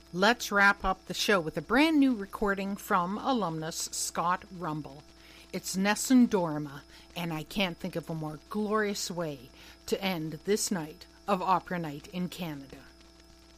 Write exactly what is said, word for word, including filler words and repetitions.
Let's wrap up the show with a brand new recording from alumnus Scott Rumble. It's Nessun Dorma, and I can't think of a more glorious way to end this night of Opera Night in Canada.